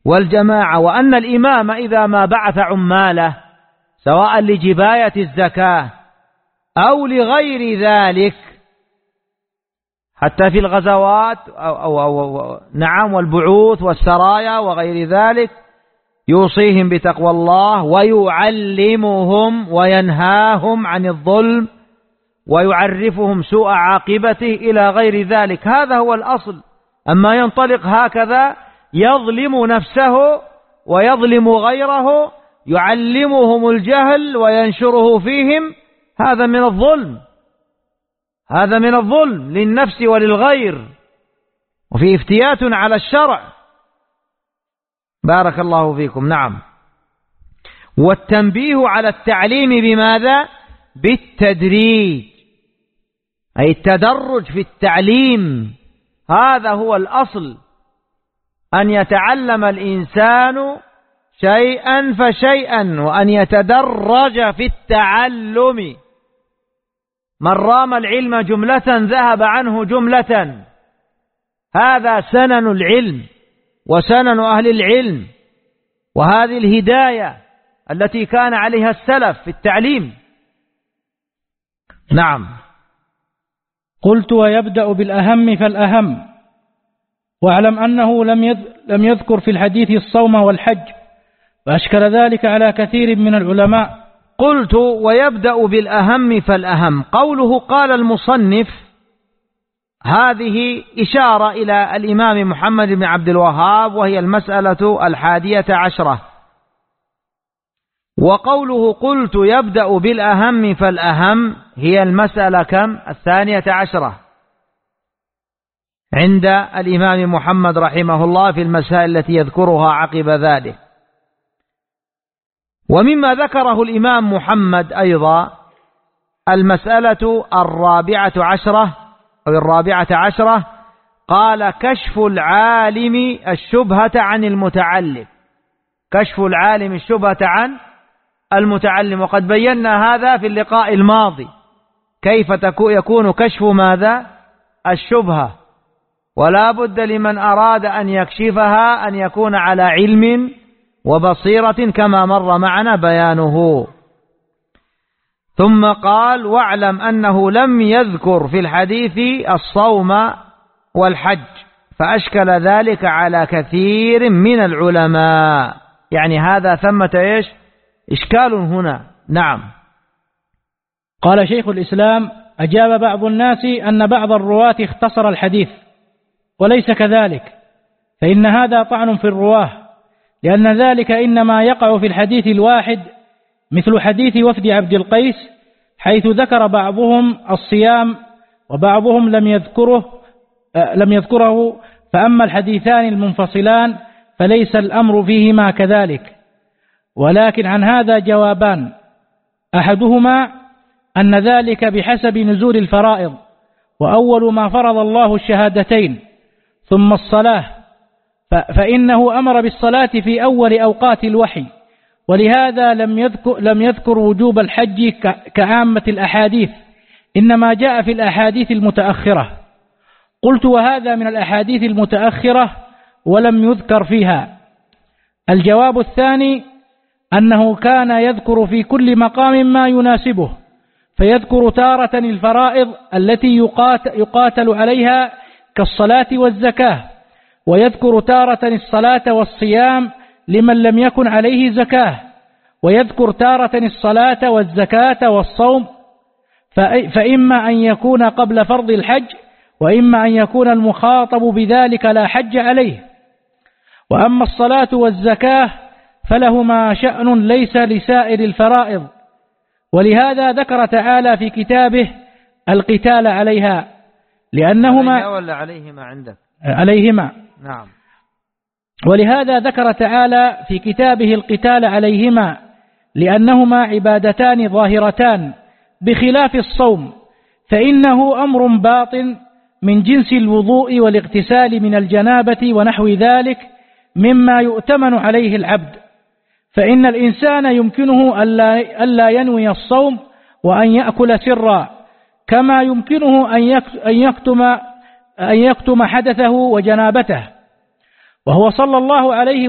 والجماعة، وأن الإمام إذا ما بعث عماله سواء لجباية الزكاة أو لغير ذلك حتى في الغزوات نعم والبعوث والسرايا وغير ذلك، يوصيهم بتقوى الله ويعلمهم وينهاهم عن الظلم ويعرفهم سوء عاقبته إلى غير ذلك. هذا هو الأصل. أما ينطلق هكذا يظلم نفسه ويظلم غيره، يعلمهم الجهل وينشره فيهم، هذا من الظلم، هذا من الظلم للنفس وللغير، وفي افتيات على الشرع. بارك الله فيكم. نعم. والتنبيه على التعليم بماذا؟ بالتدريج، أي التدرج في التعليم، هذا هو الأصل، أن يتعلم الإنسان شيئا فشيئا وأن يتدرج في التعلم. من رام العلم جملة ذهب عنه جملة، هذا سنن العلم وسنن أهل العلم، وهذه الهداية التي كان عليها السلف في التعليم. نعم. قلت: ويبدأ بالأهم فالأهم، واعلم أنه لم يذكر في الحديث الصوم والحج، فأشكل ذلك على كثير من العلماء. قلت: ويبدأ بالأهم فالأهم، قوله قال المصنف هذه إشارة إلى الإمام محمد بن عبد الوهاب، وهي المسألة 11. وقوله قلت يبدأ بالأهم فالأهم هي المسألة كم؟ 12 عند الإمام محمد رحمه الله في المسائل التي يذكرها عقب ذلك. ومما ذكره الإمام محمد أيضا المسألة 14 أو 14، قال: كشف العالم الشبهة عن المتعلم، كشف العالم الشبهة عن المتعلم. وقد بينا هذا في اللقاء الماضي، كيف يكون كشف ماذا؟ الشبهة. ولا بد لمن أراد أن يكشفها أن يكون على علم وبصيرة كما مر معنا بيانه. ثم قال: واعلم أنه لم يذكر في الحديث الصوم والحج، فأشكل ذلك على كثير من العلماء. يعني هذا ثمة إيش؟ إشكال هنا. نعم. قال شيخ الإسلام: أجاب بعض الناس أن بعض الرواة اختصر الحديث، وليس كذلك، فإن هذا طعن في الرواه، لأن ذلك إنما يقع في الحديث الواحد، مثل حديث وفد عبد القيس، حيث ذكر بعضهم الصيام وبعضهم لم يذكره، فأما الحديثان المنفصلان فليس الأمر فيهما كذلك. ولكن عن هذا جوابان: أحدهما أن ذلك بحسب نزول الفرائض، وأول ما فرض الله الشهادتين ثم الصلاة، فإنه أمر بالصلاة في أول أوقات الوحي، ولهذا لم يذكر وجوب الحج كعامة الأحاديث، إنما جاء في الأحاديث المتأخرة. قلت: وهذا من الأحاديث المتأخرة ولم يذكر فيها. الجواب الثاني أنه كان يذكر في كل مقام ما يناسبه، فيذكر تارة الفرائض التي يقاتل عليها كالصلاة والزكاة، ويذكر تارة الصلاة والصيام لمن لم يكن عليه زكاة، ويذكر تارة الصلاة والزكاة والصوم، فإما أن يكون قبل فرض الحج، وإما أن يكون المخاطب بذلك لا حج عليه. وأما الصلاة والزكاة فلهما شأن ليس لسائر الفرائض، ولهذا ذكر تعالى في كتابه القتال عليها، لأنهما ولا عليهما عندك؟ عليهما. نعم. ولهذا ذكر تعالى في كتابه القتال عليهما، لأنهما عبادتان ظاهرتان، بخلاف الصوم فإنه أمر باطن من جنس الوضوء والاغتسال من الجنابة ونحو ذلك مما يؤتمن عليه العبد، فإن الإنسان يمكنه ألا ينوي الصوم وأن يأكل سرا، كما يمكنه أن يكتم حدثه وجنابته. وهو صلى الله عليه